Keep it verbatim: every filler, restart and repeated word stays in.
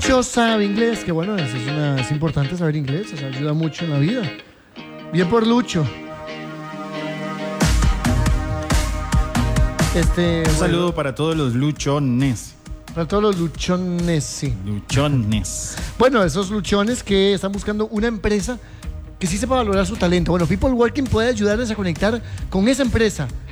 Lucho sabe inglés, que bueno, eso es, una, es importante saber inglés, o sea, ayuda mucho en la vida. Bien por Lucho. Este, Un bueno, saludo para todos los luchones. para todos los luchones, sí. Luchones. Bueno, esos luchones que están buscando una empresa que sí sepa valorar su talento. Bueno, People Working puede ayudarles a conectar con esa empresa